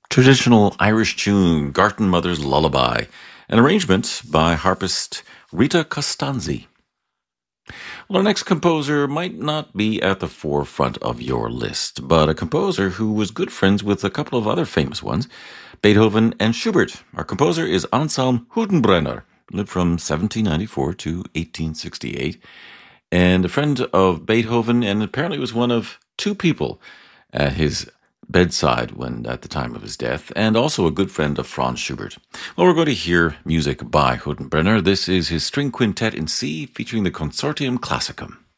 Traditional Irish tune, Garton Mother's Lullaby, an arrangement by harpist Rita Costanzi. Well, our next composer might not be at the forefront of your list, but a composer who was good friends with a couple of other famous ones, Beethoven and Schubert. Our composer is Anselm Hüttenbrenner, lived from 1794 to 1868, and a friend of Beethoven, and apparently was one of two people at his bedside when at the time of his death, and also a good friend of Franz Schubert. Well, we're going to hear music by Hüttenbrenner. This is his string quintet in C featuring the Consortium Classicum.